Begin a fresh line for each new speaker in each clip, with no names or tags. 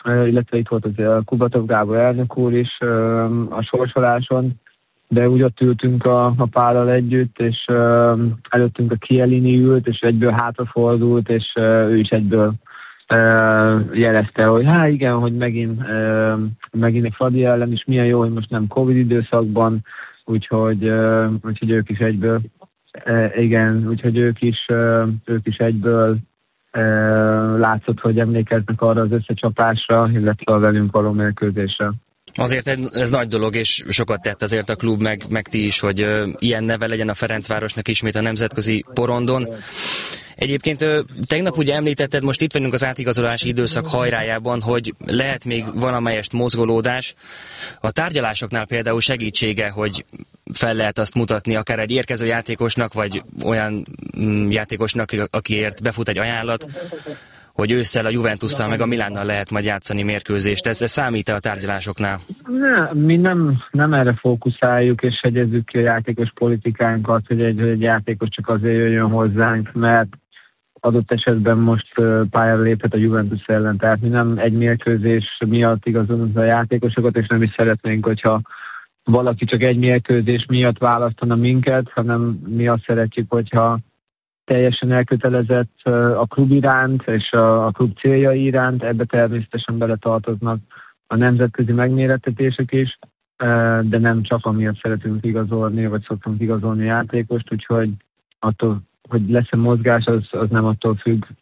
illetve itt volt az Kubatov Gábor elnök úr is a sorsoláson, de úgy ott ültünk a Pállal együtt, és előttünk a Chiellini ült, és egyből hátrafordult, és ő is egyből jelezte, hogy igen, hogy megint a Fradi ellen is milyen jó, hogy most nem Covid időszakban, úgyhogy ők is egyből úgyhogy ők is egyből látszott, hogy emlékeznek arra az összecsapásra, illetve a velünk való mérkőzésre.
Azért ez nagy dolog, és sokat tett azért a klub, meg ti is, hogy ilyen neve legyen a Ferencvárosnak ismét a nemzetközi porondon. Egyébként tegnap ugye említetted, most itt vagyunk az átigazolási időszak hajrájában, hogy lehet még valamelyest mozgolódás. A tárgyalásoknál például segítsége, hogy fel lehet azt mutatni akár egy érkező játékosnak, vagy olyan játékosnak, akiért befut egy ajánlat, hogy ősszel a Juventusszal meg a Milánnal lehet majd játszani mérkőzést. Ez számít-e a tárgyalásoknál?
Mi nem erre fókuszáljuk, és hegyezzük ki a játékos politikánkat, hogy egy játékos csak azért jöjjön hozzánk, mert adott esetben most pályára léphet a Juventus ellen. Tehát mi nem egy mérkőzés miatt igazolunk a játékosokat, és nem is szeretnénk, hogyha valaki csak egy mérkőzés miatt választana minket, hanem mi azt szeretjük, hogyha teljesen elkötelezett a klub iránt és a klub céljai iránt, ebbe természetesen beletartoznak a nemzetközi megmérettetések is, de nem csak amiatt szeretünk igazolni, vagy szoktunk igazolni a játékost, úgyhogy attól, hogy lesz-e mozgás, az nem attól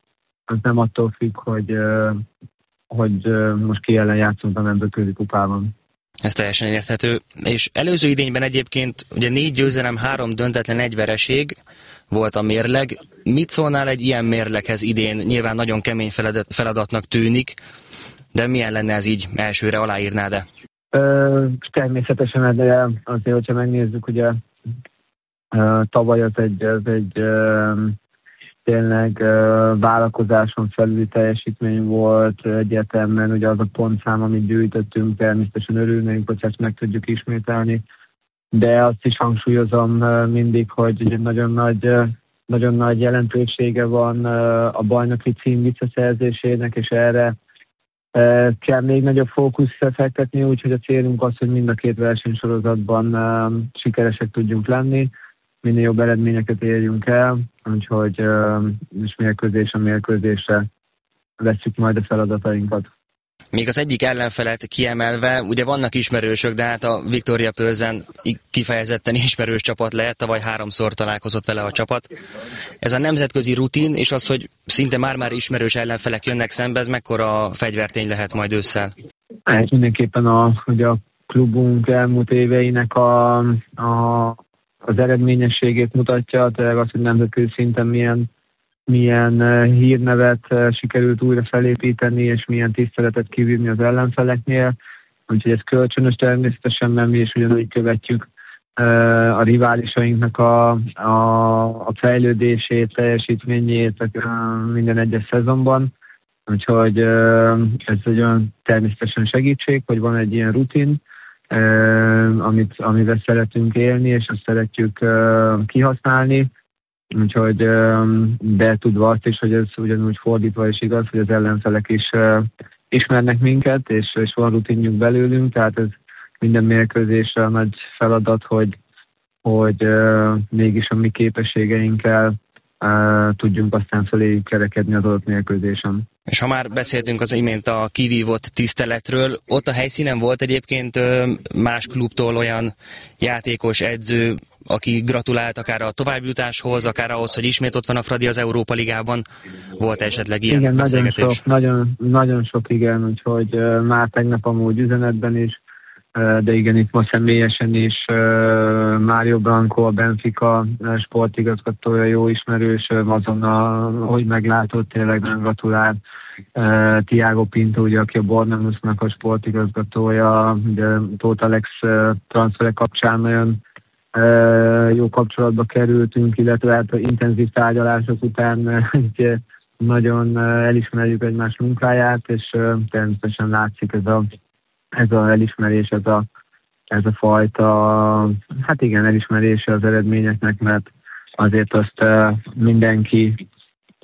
függ, hogy most ki ellen játszunk a nemzetközi kupában.
Ez teljesen érthető. És előző idényben egyébként ugye 4 győzelem, 3 döntetlen, 1 vereség volt a mérleg. Mit szólnál egy ilyen mérleghez idén? Nyilván nagyon kemény feladatnak tűnik, de milyen lenne ez így elsőre, aláírnád-e?
Természetesen, de azért, hogyha megnézzük, ugye tavaly az egy tényleg vállalkozáson felüli teljesítmény volt, egyértelműen ugye az a pontszám, amit gyűjtöttünk, természetesen örülnénk, hogy ezt meg tudjuk ismételni, de azt is hangsúlyozom mindig, hogy ugye nagyon nagy jelentősége van a bajnoki cím visszaszerzésének, és erre kell még nagyobb fókuszt fektetni, úgyhogy a célunk az, hogy mind a 2 versenysorozatban sikeresek tudjunk lenni, minél jobb eredményeket érjünk el, úgyhogy és mérkőzésre vesszük majd a feladatainkat.
Még az egyik ellenfelet kiemelve, ugye vannak ismerősök, de hát a Viktoria Plzen kifejezetten ismerős csapat lehet, tavaly 3-szor találkozott vele a csapat. Ez a nemzetközi rutin, és az, hogy szinte már ismerős ellenfelek jönnek szembe, ez mekkora fegyvertény lehet majd ősszel?
Ez mindenképpen ugye a klubunk elmúlt éveinek az eredményességét mutatja, tehát az, hogy nemzetközi szinten milyen hírnevet sikerült újra felépíteni, és milyen tiszteletet kivívni az ellenfeleknél. Úgyhogy ez kölcsönös természetesen, mert mi is ugyanúgy követjük a riválisainknak a fejlődését, teljesítményét minden egyes szezonban. Úgyhogy ez egy olyan természetesen segítség, hogy van egy ilyen rutin, amivel szeretünk élni, és azt szeretjük kihasználni. Úgyhogy, de tudva azt is, hogy ez ugyanúgy fordítva is igaz, hogy az ellenfelek is ismernek minket, és van rutinjuk belőlünk, tehát ez minden mérkőzésre a nagy feladat, hogy mégis a mi képességeinkkel tudjunk aztán feléjük kerekedni az adott mérkőzésen.
És ha már beszéltünk az imént a kivívott tiszteletről, ott a helyszínen volt egyébként más klubtól olyan játékos, edző, aki gratulált akár a továbbjutáshoz, akár ahhoz, hogy ismét ott van a Fradi az Európa Ligában. Volt esetleg ilyen
igen,
beszélgetés?
Nagyon sok, igen, úgyhogy már tegnap amúgy üzenetben is, de igen, itt most személyesen is Mário Branco, a Benfica sportigazgatója, jó ismerős, azonnal, hogy meglátott, tényleg nem gratulált. Thiago Pinto, ugye, aki a Bournemouthnak a sportigazgatója, ugye Tóth Alex transferek kapcsán nagyon jó kapcsolatba kerültünk, illetve hát intenzív tárgyalások után nagyon elismerjük egymás munkáját, és természetesen látszik ez a elismerés, ez a fajta, hát igen, elismerése az eredményeknek, mert azért azt mindenki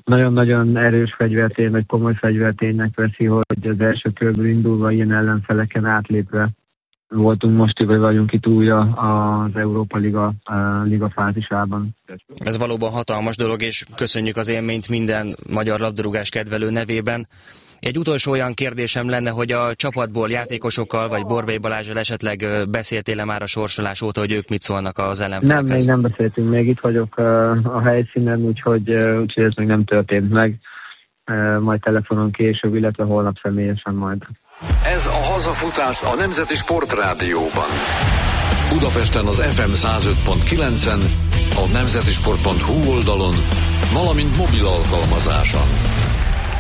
nagyon-nagyon erős fegyvertény, vagy komoly fegyverténynek veszi, hogy az első körből indulva ilyen ellenfeleken átlépve voltunk most, vagy vagyunk itt újra az Európa Liga fázisában.
Ez valóban hatalmas dolog, és köszönjük az élményt minden magyar labdarúgás kedvelő nevében. Egy utolsó olyan kérdésem lenne, hogy a csapatból játékosokkal, vagy Borbély Balázsral esetleg beszéltél-e már a sorsolás óta, hogy ők mit szólnak az ellenfelekhez?
Nem, még nem beszéltünk, még itt vagyok a helyszínen, úgyhogy ez még nem történt meg. Majd telefonon később, illetve holnap személyesen majd.
Ez a hazafutás a Nemzeti Sportrádióban. Budapesten az FM 105.9-en, a nemzetisport.hu oldalon, valamint mobil alkalmazáson.